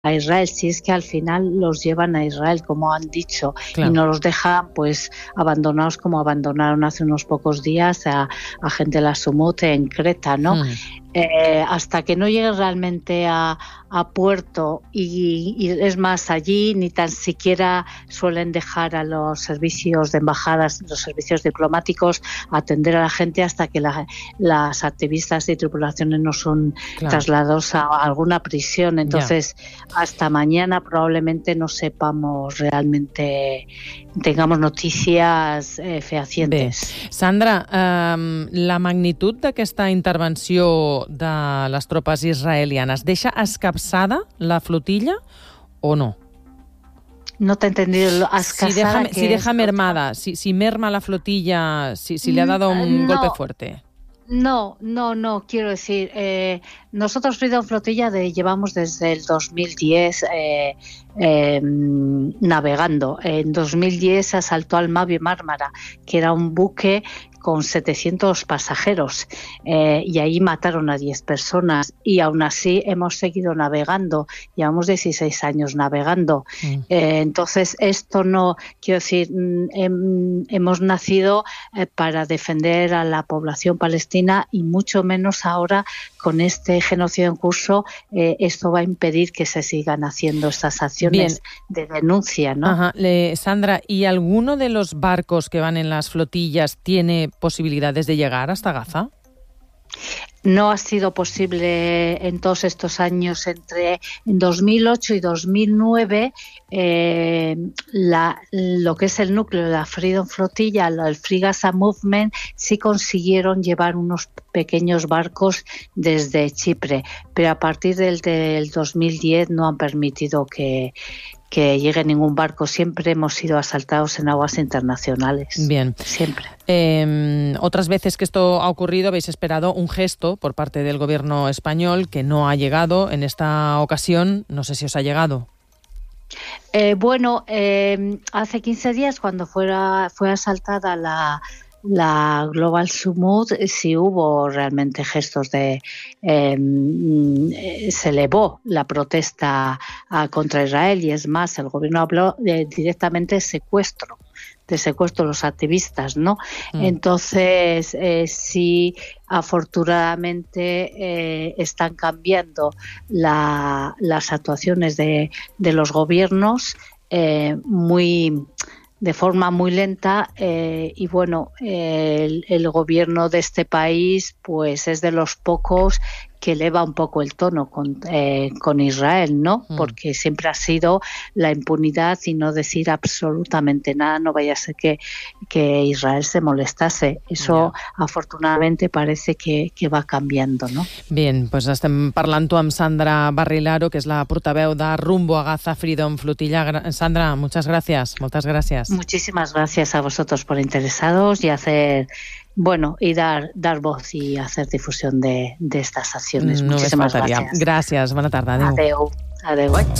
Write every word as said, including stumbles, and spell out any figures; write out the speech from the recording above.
a Israel, si es que al final los llevan a Israel, como han dicho, claro. y no los dejan pues abandonados como abandonaron hace unos pocos días a, a gente de la Sumut en Creta, ¿no? Mm. Eh, hasta que no llegue realmente a, a puerto y, y es más, allí ni tan siquiera suelen dejar a los servicios de embajadas, los servicios diplomáticos atender a la gente hasta que la, las activistas y tripulaciones no son Claro. trasladados a alguna prisión. Entonces, Ya. hasta mañana probablemente no sepamos realmente, tengamos noticias eh, fehacientes. Bé, Sandra, eh, la magnitud d'aquesta intervenció de les tropes israelianes deixa escapçada la flotilla o no? No te he entendido. Si deja, si deja mermada, si, si merma la flotilla, si, si le ha dado un no. golpe fuerte. No, no, no, quiero decir, eh, nosotros Freedom Flotilla de, llevamos desde el dos mil diez eh, eh, navegando. En dos mil diez se asaltó al Mavi Mármara, que era un buque con setecientos pasajeros eh, y ahí mataron a diez personas y aún así hemos seguido navegando, llevamos dieciséis años navegando. Mm. Eh, entonces esto no, quiero decir, eh, hemos nacido eh, para defender a la población palestina y mucho menos ahora con este genocidio en curso, eh, esto va a impedir que se sigan haciendo estas acciones Bien. de denuncia, ¿no? Ajá. Le, Sandra, ¿y alguno de los barcos que van en las flotillas tiene posibilidades de llegar hasta Gaza? No ha sido posible en todos estos años. Entre dos mil ocho y dos mil nueve, eh, la, lo que es el núcleo de la Freedom Flotilla, el Free Gaza Movement, sí consiguieron llevar unos pequeños barcos desde Chipre, pero a partir del, del dos mil diez no han permitido que, que llegue ningún barco. Siempre hemos sido asaltados en aguas internacionales. Bien. Siempre. Eh, otras veces que esto ha ocurrido habéis esperado un gesto por parte del gobierno español que no ha llegado. En esta ocasión, no sé si os ha llegado. Eh, bueno, eh, hace quince días cuando fuera, fue asaltada la... la Global Sumut, sí hubo realmente gestos de... Eh, se elevó la protesta a, contra Israel y es más, el gobierno habló de, directamente de secuestro, de secuestro de los activistas, ¿no? Mm. Entonces, eh, sí, afortunadamente eh, están cambiando la, las actuaciones de, de los gobiernos eh, muy... de forma muy lenta eh, y bueno, eh, el, el gobierno de este país pues es de los pocos que eleva un poco el tono con, eh, con Israel, ¿no? Mm. Porque siempre ha sido la impunidad y no decir absolutamente nada, no vaya a ser que, que Israel se molestase. Eso yeah. afortunadamente parece que, que va cambiando, ¿no? Bien, pues estem parlant tu amb Sandra Barrilaro, que és la portaveu de Rumbo a Gaza Freedom Flotilla. Sandra, muchas gracias, moltes gràcies. Muchísimas gracias a vosotros por interesados y hacer... Bueno, y dar, dar voz y hacer difusión de, de estas acciones. No Muchísimas gracias. Gràcies, bona tarda. Adéu. Adéu. Adéu.